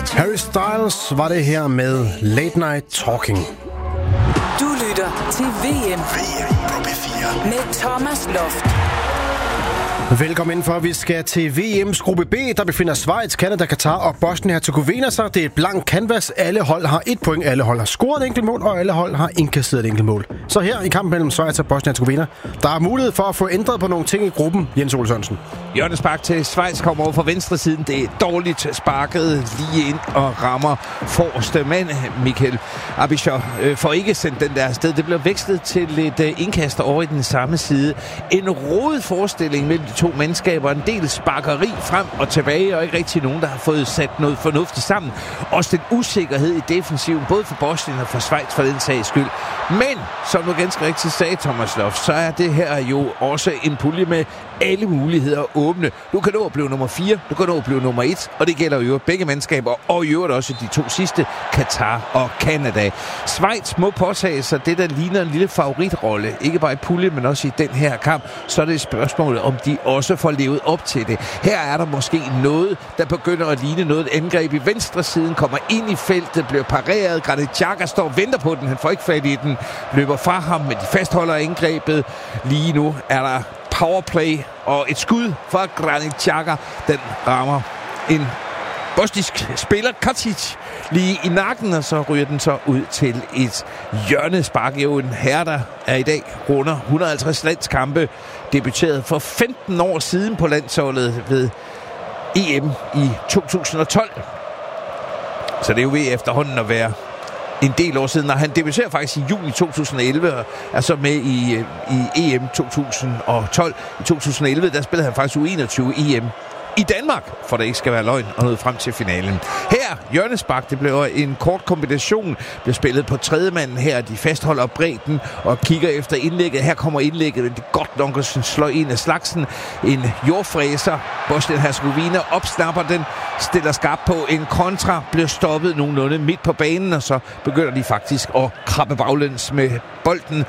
Harry Styles var det her med Late Night Talking. Du lytter til VM på P4 med Thomas Loft. Velkommen indenfor. Vi skal til VM's gruppe B, der befinder Schweiz, Canada, Katar og Bosnien-Herzegovina sig. Det er et blank canvas. Alle hold har 1 point, alle hold har scoret et enkelt mål, og alle hold har indkasseret et enkelt mål. Så her i kampen mellem Schweiz og Bosnien-Herzegovina, der er mulighed for at få ændret på nogle ting i gruppen. Jens Ole Sørensen. Hjørnespark til Schweiz kommer over fra venstre siden. Det er dårligt sparket lige ind og rammer forreste mand. Michael Abischer får ikke sendt den der afsted. Det bliver vekslet til et indkast over i den samme side. En rodet forestilling mellem de to mandskaber. En del sparkeri frem og tilbage, og ikke rigtig nogen, der har fået sat noget fornuftigt sammen. Også den usikkerhed i defensiven, både for Bosnien og for Schweiz for den sags skyld. Men, som du ganske rigtigt sagde, Thomas Loft, så er det her jo også en pulje med alle muligheder åbne. Du kan nå at blive nummer 4, du kan nå at blive nummer 1, og det gælder jo begge mandskaber, og i øvrigt også de 2 sidste, Katar og Canada. Schweiz må påtage sig det, der ligner en lille favoritrolle, ikke bare i puljen, men også i den her kamp. Så er det spørgsmålet, om de også får levet op til det. Her er der måske noget, der begynder at ligne noget. Et angreb i venstre siden, kommer ind i feltet, bliver pareret. Granit Xhaka står og venter på den, han får ikke fat i den, løber fra ham, men de fastholder angrebet. Lige nu er der powerplay og et skud fra Granit Xhaka. Den rammer en bosnisk spiller, Katic, lige i nakken, og så ryger den så ud til et hjørnespark. Jo, en herre, der er i dag runder 150 landskampe, debuteret for 15 år siden på landsholdet ved EM i 2012. Så det er jo ved efterhånden at være en del år siden, og han debuterer faktisk i juni 2011 og er så med i EM 2012. I 2011, der spillede han faktisk U21 EM i Danmark, for det ikke skal være løgn, og nåede frem til finalen. Her, hjørnespark, det blev en kort kombination, bliver spillet på tredjemanden her, de fastholder bredden og kigger efter indlægget. Her kommer indlægget, det er godt nok at slå en af slagsen. En jordfræser, Bosnien-Herzegovina opsnapper den, stiller skarpt på en kontra, bliver stoppet nogenlunde midt på banen, og så begynder de faktisk at krabbe baglæns med bolden.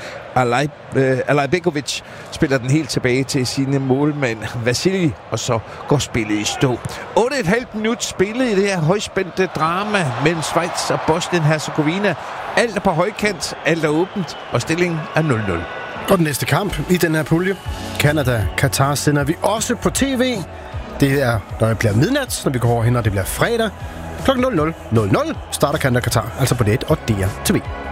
Alajbegovic spiller den helt tilbage til sine målmand Vasili, og så går spillet i stå. 8,5 minut spillet i det her højspændte drama mellem Schweiz og Bosnien-Herzegovina. Alt er på højkant, alt er åbent, og stillingen er 0-0. Og den næste kamp i den her pulje, Canada-Katar, sender vi også på tv. Det er, når det bliver midnat, når vi går over hen, og det bliver fredag. Kl. 00.00 starter Canada-Katar, altså på net og DR TV.